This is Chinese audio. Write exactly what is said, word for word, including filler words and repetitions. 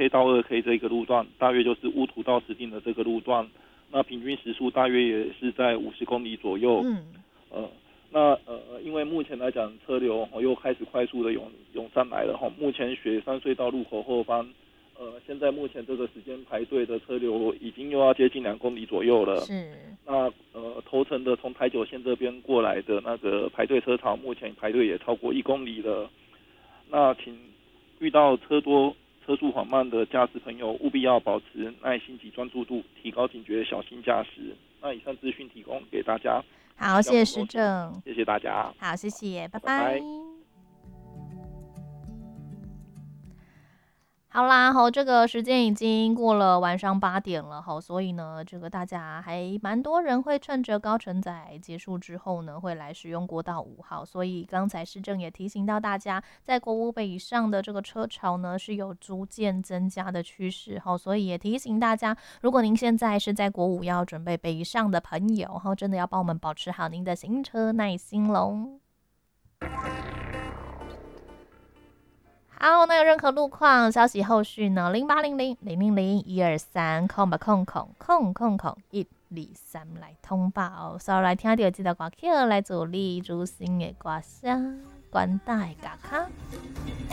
K 到二 K 这个路段，大约就是乌土到石碇的这个路段，那平均时速大约也是在五十公里左右。 嗯， 呃，那呃，因为目前来讲，车流、哦、又开始快速的涌涌上来了哈、哦。目前雪山隧道路口后方，呃，现在目前这个时间排队的车流已经又要接近两公里左右了。 是。 那呃，头城的从台九线这边过来的那个排队车潮，目前排队也超过一公里了。那请遇到车多、车速缓慢的驾驶朋友，务必要保持耐心及专注度，提高警觉，小心驾驶。那以上资讯提供给大家。 好，谢谢时政， 谢谢大家。 好，谢谢，拜拜拜。 好啦，好，这个时间已经过了晚上八点了，好，所以呢，这个大家还蛮多人会趁着高承载结束之后呢，会来使用国道五号，所以刚才市政也提醒到大家，在国五北以上的这个车潮呢是有逐渐增加的趋势，好，所以也提醒大家，如果您现在是在国五要准备北上的朋友，好，真的要帮我们保持好您的行车耐心喽。好，那有任何路况消息后续呢？零八零零零零零一二三空吧空空空空空一二三来通报。所以来听到这个歌曲来做你主心的歌声，关大的歌卡。